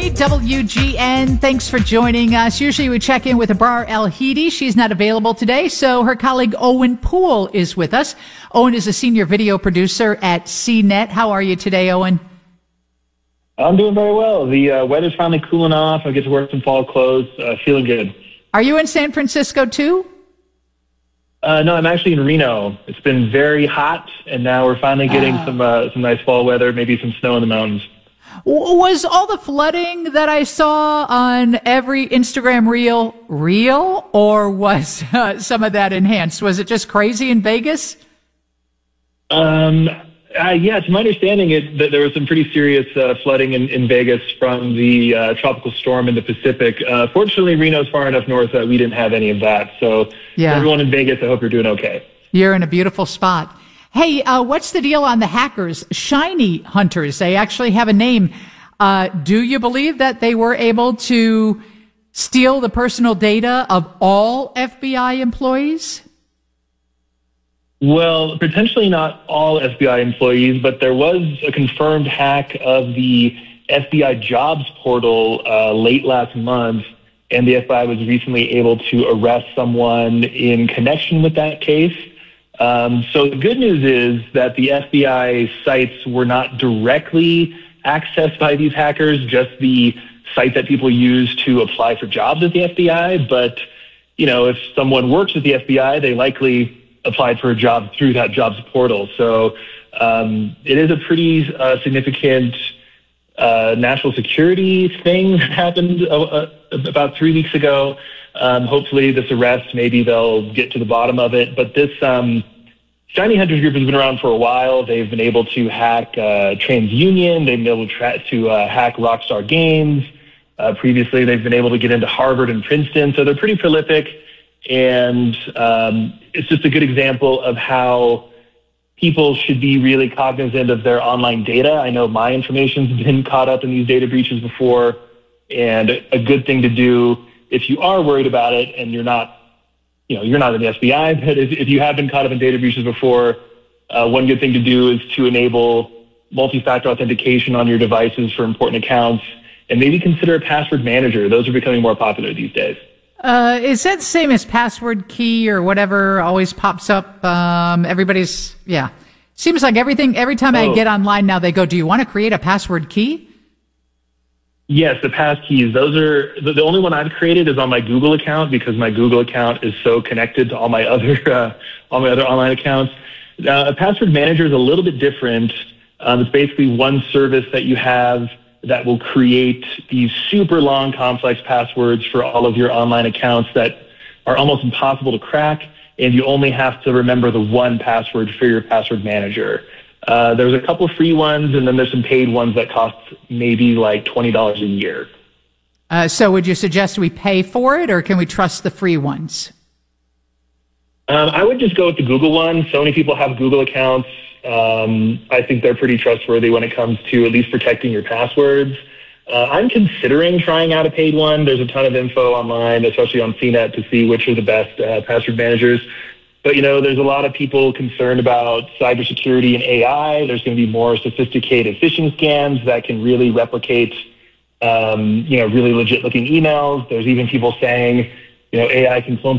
WGN. Thanks for joining us. Usually we check in with Abrar El-Hidi. She's not available today, so her colleague Owen Poole is with us. Owen is a senior video producer at CNET. How are you today, Owen? I'm doing very well. The weather's finally cooling off. I get to wear some fall clothes. Feeling good. Are you in San Francisco too? No, I'm actually in Reno. It's been very hot, and now we're finally getting some nice fall weather, maybe some snow in the mountains. Was all the flooding that I saw on every Instagram reel real, or was some of that enhanced? Was it just crazy in Vegas? Yeah, to my understanding, that there was some pretty serious flooding in Vegas from the tropical storm in the Pacific. Fortunately, Reno's far enough north that we didn't have any of that. So everyone in Vegas, I hope you're doing okay. You're in a beautiful spot. Hey, what's the deal on the hackers? Shiny Hunters. They actually have a name. Do you believe that they were able to steal the personal data of all FBI employees? Well, potentially not all FBI employees, but there was a confirmed hack of the FBI jobs portal late last month, and the FBI was recently able to arrest someone in connection with that case. So the good news is that the FBI sites were not directly accessed by these hackers, just the site that people use to apply for jobs at the FBI. But, you know, if someone works at the FBI, they likely applied for a job through that jobs portal. So it is a pretty significant national security thing that happened about 3 weeks ago. Hopefully this arrest, maybe they'll get to the bottom of it. But this Shiny Hunters group has been around for a while. They've been able to hack TransUnion. They've been able to hack Rockstar Games. Previously, they've been able to get into Harvard and Princeton. So they're pretty prolific. And it's just a good example of how people should be really cognizant of their online data. I know my information's been caught up in these data breaches before. And a good thing to do if you are worried about it and you're not in the FBI, but if you have been caught up in data breaches before, one good thing to do is to enable multi-factor authentication on your devices for important accounts, and maybe consider a password manager. Those are becoming more popular these days. Is that the same as password key or whatever always pops up? Seems like every time I get online now, they go, do you want to create a password key? Yes, the pass keys. Those are the only one I've created is on my Google account because my Google account is so connected to all my other online accounts. A password manager is a little bit different. It's basically one service that you have that will create these super long, complex passwords for all of your online accounts that are almost impossible to crack, and you only have to remember the one password for your password manager. There's a couple free ones, and then there's some paid ones that cost maybe like $20 a year. So would you suggest we pay for it, or can we trust the free ones? I would just go with the Google one. So many people have Google accounts. I think they're pretty trustworthy when it comes to at least protecting your passwords. I'm considering trying out a paid one. There's a ton of info online, especially on CNET, to see which are the best password managers. But, there's a lot of people concerned about cybersecurity and AI. There's going to be more sophisticated phishing scams that can really replicate, really legit-looking emails. There's even people saying, AI can clone